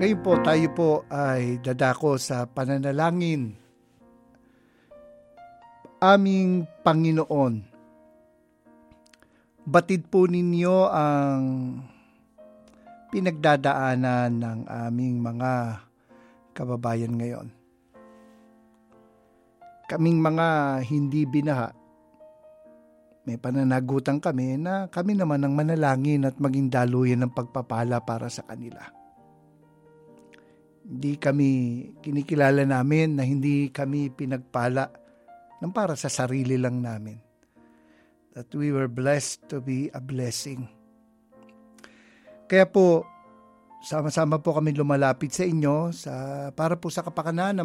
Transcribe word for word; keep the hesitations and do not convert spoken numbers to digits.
Ngayon po tayo po ay dadako sa pananalangin. Aming Panginoon, batid po ninyo ang pinagdadaanan ng aming mga kababayan ngayon. Kaming mga hindi binaha, may pananagutan kami na kami naman ang manalangin at maging daluyan ng pagpapala para sa kanila. Hindi kami kinikilala namin na hindi kami pinagpala ng para sa sarili lang namin. That we were blessed to be a blessing. Kaya po, sama-sama po kami lumalapit sa inyo sa, para po sa kapakanan ng